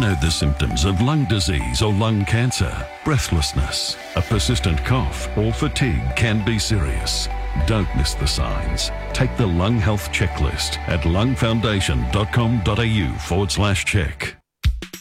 know the symptoms of lung disease or lung cancer, breathlessness, a persistent cough, or fatigue can be serious. Don't miss the signs. Take the Lung Health Checklist at lungfoundation.com.au/check.